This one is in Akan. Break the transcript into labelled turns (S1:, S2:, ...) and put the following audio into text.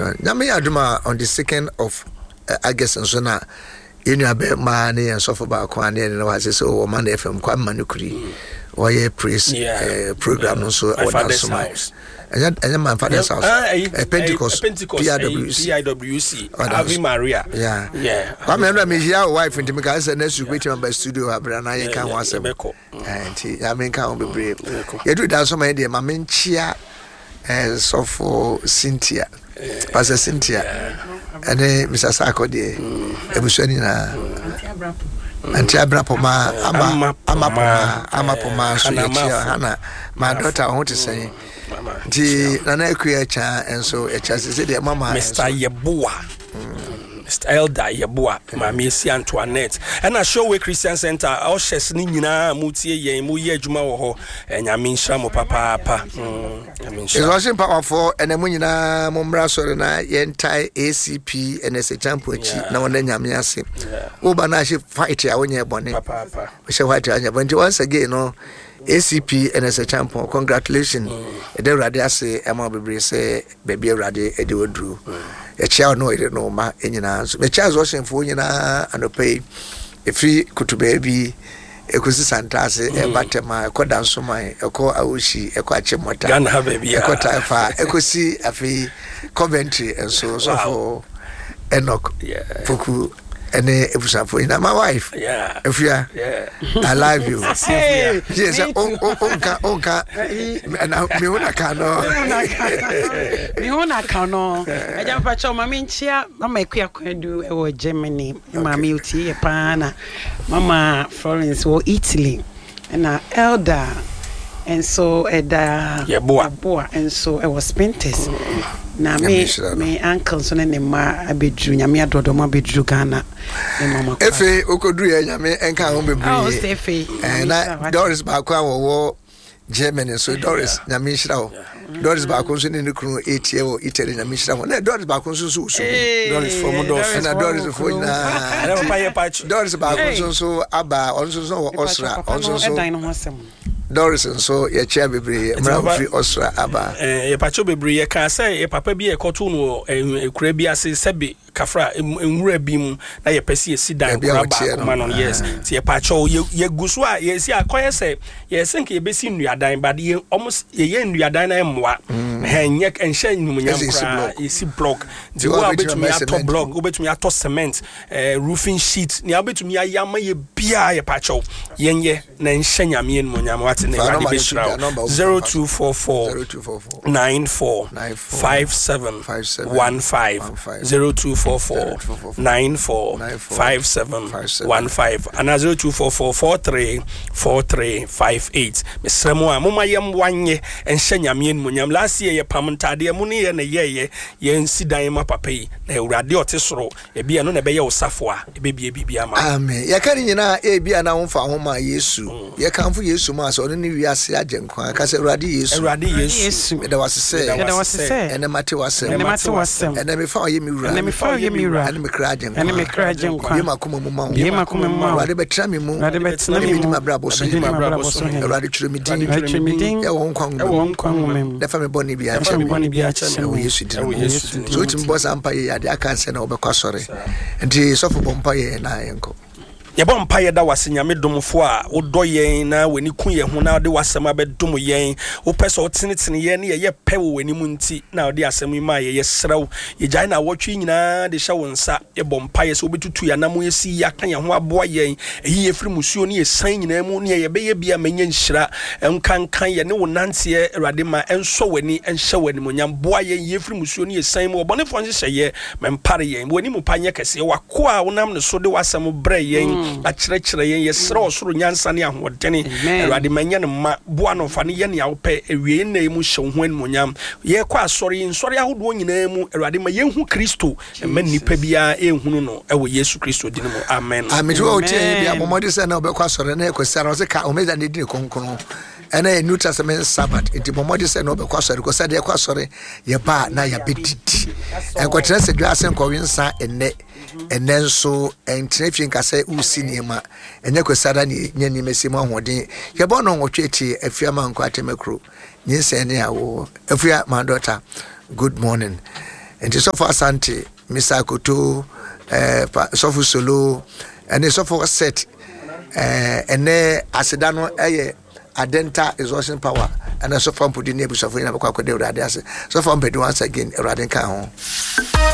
S1: Nyame aduma on the 2nd of August and so na you abe mani and so for ba kwa ne no was so o man FM kwa manukuri o ye praise program so o da so mai and my father's house Pentecost
S2: PIWC Ave Maria
S1: I remember me your wife into me guys and next week by studio abrana ye kan wasem and I mean can be brave you do that so many dey ma men chia so for Cynthia Pastor Cynthia and Mr. Sako de ebusuani na Anti Abrapoma ama so ya Hana my daughter want to say di nana ekuacha enso echa se de mama
S2: Mr. Yeboa Mr. Elder Yeboa Mama Si Antoinette and I show we Christian Center all shes ni nyina mutie yen mu ye adwuma wo ho nyame nhira mo papa nyame nhira
S1: it was powerful and mu nyina mo mra sori na yentai ACP NSA champion chi na wona nyame ase wo ba na she fight ya wonye bone
S2: papa
S1: she fight ya but once again no ACP NSA champion congratulations e rade ase ema bebre say baby rade e de wodru e chia no e no ma enyina so me chia zo hemfo nyina anopai e free kutuba bi ekosi santase e batema ekoda nsoma eko awoshi eko achemota
S2: Ghana ha baby
S1: eko taifa ekosi afi Coventry and so for Enoch Foku and for my wife if you I love you yes onka and me una kano
S3: I jam pacho mama nchia mama ekuya kwedu e Germany mama uti pana mama Florence wo Italy and elder and so Yeboa and so I was Spintes na me uncle so ne ma abedru nyame adodo ma bedru Ghana e mama
S1: efe okodru ya nyame enka ho bebre
S3: oh efe
S1: na Doris ba kwa wo Germany so Doris nyame hira ho Doris ba ko so ne kunu 8 year wo Italy nyame hira ho na Doris ba ko so
S2: Doris from Doris
S1: na Doris for na Doris ba ko so aba on so Osra on so Doris and so ye chair bebre mra free Osra aba
S2: ye pacho bebre ye ka say ye papa bi e koto no ekura bi ase sebe kafra enwura bi mu na ye pese ye sidan kura ba ma no yes ti ye pacho ye guso a ye si akoye say ye think ye besi nnuadan ba ye almost ye nnuadan na emwa henye enhye nyumunyam kura ye si block di wo abetumi ato block obetumi ato cement roofing sheet ni abetumi ayama ye bia ye pacho yenye na enhye nyame nyumunyam wate ne radio bishra 0244 94 57 15 0244 94 57 15 and 0244 43 58 mesremo a moma yem wanye enhye nyame nyumunyam last year ye pamntade mu ne ye na ye nsidan ma papa yi na ewurade otesoro e bia no na be ye osafo a e be bia ma
S1: amen ya kan nyina e bia na wonfa ho ma Yesu ye kanfo Yesu ma so ne wiase agenkwa ka se ewurade Yesu me da wasese ene mate wasem ene me fa oye mi wura ene me kra agenkwa ye makoma mu ma ewurade betra me mu ewurade di mabrabo so ewurade tire mi din e won kwan da fa me boni bia e Yesu din so tim boss ampa ye ade aka se na obekwa sore nti sofo bompa ye na yenko
S2: yebo mpa ye da wase nyame domfo a wodo yen na weni ku ye ho na de wasem abedom yen wo pese otenetene ye ne ye pe wo weni mu nti na de asem ma ye srew ye gyan na wotwe nyina de hye wonsa yebo mpa ye so obetutu ya na mo yesi ya kan ye ho aboa yen eyi ye firi musuo ne ye san nyina mu ne ye be ye bia manya nhira enkankan ye ne wo nante ye awade ma enso weni enhye weni mo nyam boa yen ye firi musuo ne ye san mu obonefo nhye ye mempare yen weni mu panye kese wako a wonam ne so de wasem bre yen a chire yen yesra osoro nyansa ne ahodene awade manya ne ma boa no fa ne ye ne awpe ewie na emu hye ho anmonyam ye kwa asori nsori ahodo nyina mu awade ma yenhu Kristo ma nipa bia ehunu no ewo Yesu Kristo dinu mu amen
S1: amen wo tie bia momodi se na obekwa asori na ekosara o se ka omeza ne dinu konkono ena New Testament Sabbath enti momodi se na obekwa asori ko se de ekwa asori ye ba na ya bedidi enkotre se dwa se nko winsa enenso entrefie nkase usi niema enye kwesada ni nyani mesimo ahoden ye bono nwotweti afiama nko atemekro nyinse ne awo afia my daughter good morning enti sofo Asante Mr. Koto sofo Solo ene sofo set ene aseda no Adenta exhaustion power and sofo mpodi ne busofo ina bakwa kwede urade ase sofo mpedu once again urade kan ho